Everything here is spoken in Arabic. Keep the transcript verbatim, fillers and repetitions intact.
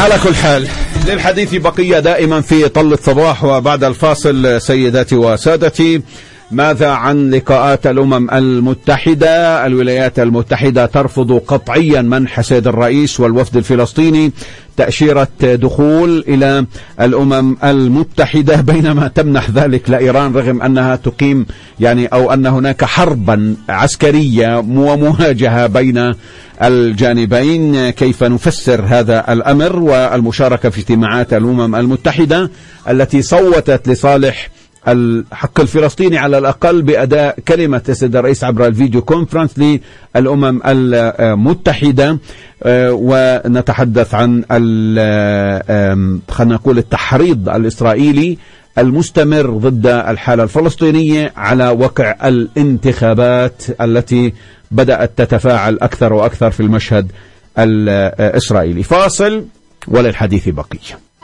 على كل حال للحديث بقية دائما في طل الصباح. وبعد الفاصل سيداتي وسادتي، ماذا عن لقاءات الأمم المتحدة؟ الولايات المتحدة ترفض قطعيا منح السيد الرئيس والوفد الفلسطيني تأشيرة دخول إلى الأمم المتحدة، بينما تمنح ذلك لإيران رغم أنها تقيم يعني أو أن هناك حربا عسكرية ومواجهة بين الجانبين. كيف نفسر هذا الأمر والمشاركة في اجتماعات الأمم المتحدة التي صوتت لصالح الحق الفلسطيني على الأقل بأداء كلمة السيد الرئيس عبر الفيديو كونفرنس للأمم المتحدة؟ ونتحدث عن خلينا نقول التحريض الإسرائيلي المستمر ضد الحالة الفلسطينية على وقع الانتخابات التي بدأت تتفاعل أكثر وأكثر في المشهد الإسرائيلي. فاصل وللحديث بقية.